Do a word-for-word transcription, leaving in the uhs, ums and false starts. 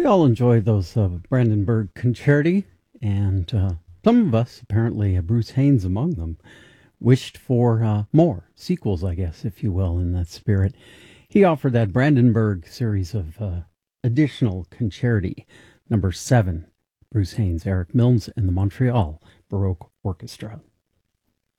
We all enjoy those uh, Brandenburg Concerti, and uh, some of us, apparently uh, Bruce Haynes among them, wished for uh, more sequels, I guess, if you will, in that spirit. He offered that Brandenburg series of uh, additional concerti, number seven, Bruce Haynes, Eric Milnes, and the Montreal Baroque Orchestra.